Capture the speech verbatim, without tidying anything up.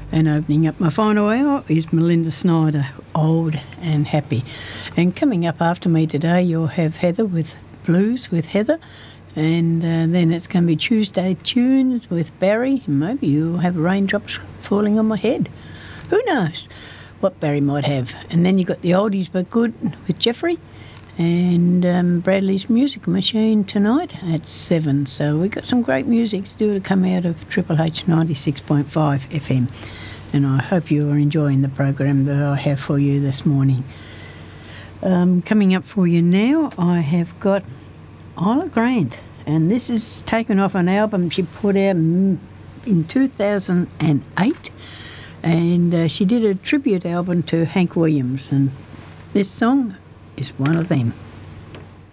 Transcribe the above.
And opening up my final hour is Melinda Snyder, Old and Happy. And coming up after me today, you'll have Heather with Blues with Heather. And uh, then it's going to be Tuesday Tunes with Barry. Maybe you'll have raindrops falling on my head. Who knows what Barry might have. And then you've got the Oldies But Good with Jeffrey. And um, Bradley's Music Machine tonight at seven. So we've got some great music still to come out of Triple H ninety-six point five F M. And I hope you are enjoying the program that I have for you this morning. Um, coming up for you now, I have got Isla Grant. And this is taken off an album she put out in two thousand eight. And uh, she did a tribute album to Hank Williams. And this song is one of them.